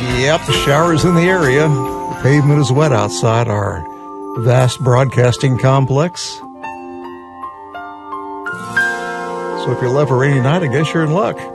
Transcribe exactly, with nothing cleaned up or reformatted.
Yep, showers in the area. The pavement is wet outside our vast broadcasting complex. So if you love a rainy night, I guess you're in luck.